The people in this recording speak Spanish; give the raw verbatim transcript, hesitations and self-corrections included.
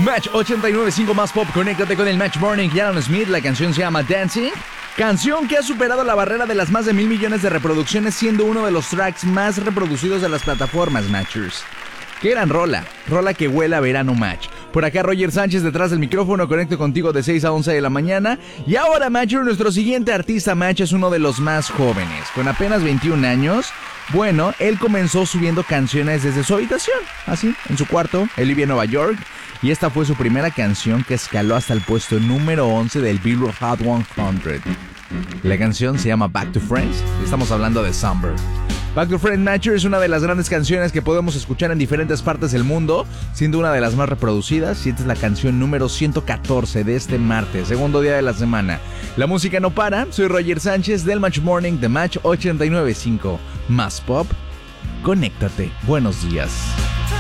Match ochenta y nueve punto cinco más pop, conéctate con el Match Morning y Aaron Smith. La canción se llama Dancing, canción que ha superado la barrera de las más de mil millones de reproducciones, siendo uno de los tracks más reproducidos de las plataformas Matchers. ¡Qué gran rola! Rola que huele a verano, Match. Por acá Roger Sánchez detrás del micrófono, conecto contigo de seis a once de la mañana. Y ahora, Matcher, nuestro siguiente artista, Match, es uno de los más jóvenes, con apenas veintiún años. Bueno, él comenzó subiendo canciones desde su habitación, así, en su cuarto. Él vivía en Nueva York y esta fue su primera canción que escaló hasta el puesto número once del Billboard Hot cien. La canción se llama Back to Friends y estamos hablando de Summer. Back to Friends, Matcher, es una de las grandes canciones que podemos escuchar en diferentes partes del mundo, siendo una de las más reproducidas, y esta es la canción número ciento catorce de este martes, segundo día de la semana. La música no para, soy Roger Sánchez del Match Morning de Match ochenta y nueve punto cinco. Más pop, conéctate. Buenos días.